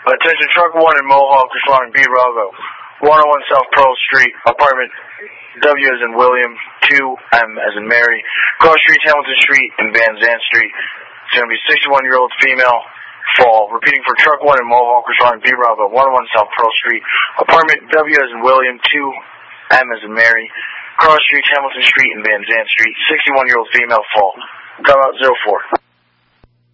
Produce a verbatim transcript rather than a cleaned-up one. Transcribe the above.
Attention, truck one in Mohawk responding B Bravo. one oh one South Pearl Street, apartment W as in William, two M as in Mary, Cross Street, Hamilton Street, and Van Zandt Street. It's going to be sixty-one-year-old female, fall. Repeating for truck one in Mohawk responding B Bravo. one oh one South Pearl Street, apartment W as in William, two M as in Mary, Cross Street, Hamilton Street, and Van Zandt Street. sixty-one-year-old female, fall. Come out zero four.